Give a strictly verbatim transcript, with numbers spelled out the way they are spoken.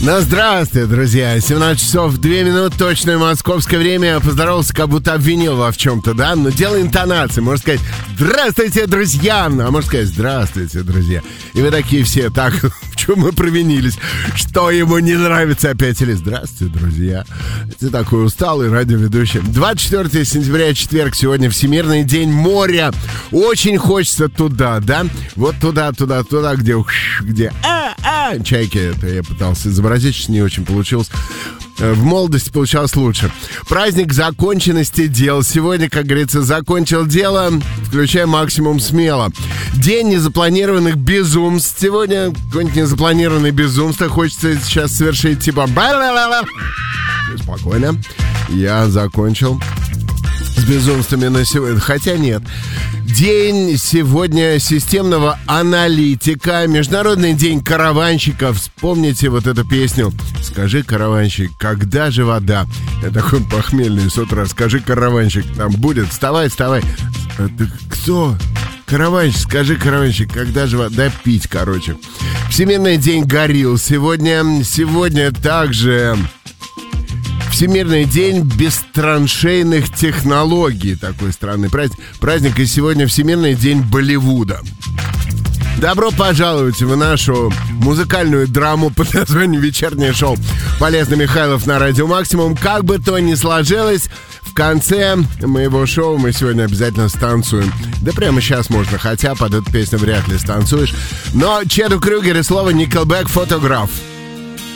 Ну, здравствуйте, друзья. семнадцать часов две минуты, точное московское время. Поздоровался, как будто обвинил во в чем-то, да? Но дело интонации. Можно сказать, здравствуйте, друзья. А можно сказать, здравствуйте, друзья. И вы такие все, так, в чем мы провинились? Что ему не нравится опять? Или здравствуйте, друзья. Ты такой усталый радиоведущий. двадцать четвёртого сентября, четверг. Сегодня Всемирный день моря. Очень хочется туда, да? Вот туда, туда, туда, где... где а, а, чайки. Это я пытался изобразить, не очень получилось. В молодости получалось лучше. Праздник законченности дел. Сегодня, как говорится, закончил дело, включая максимум смело. День незапланированных безумств. Сегодня какое-нибудь незапланированное безумство хочется сейчас совершить, типа... Спокойно. Я закончил с безумствами на сегодня. Хотя нет. День сегодня системного аналитика. Международный день караванщика. Вспомните вот эту песню. Скажи, караванщик, когда же вода? Я такой похмельный с утра. Скажи, караванщик, там будет. Вставай, вставай. Ты кто? Караванщик, скажи, караванщик, когда же вода? Да пить, короче. Всемирный день горилл. Сегодня, сегодня также... Всемирный день бестраншейных технологий. Такой странный праздник. Праздник, и сегодня Всемирный день Болливуда. Добро пожаловать в нашу музыкальную драму под названием «Вечернее шоу». Полезный Михайлов на Радио Максимум. Как бы то ни сложилось, в конце моего шоу мы сегодня обязательно станцуем. Да прямо сейчас можно, хотя под эту песню вряд ли станцуешь. Но Чеду Крюгер и слово «Nickelback» «Фотограф».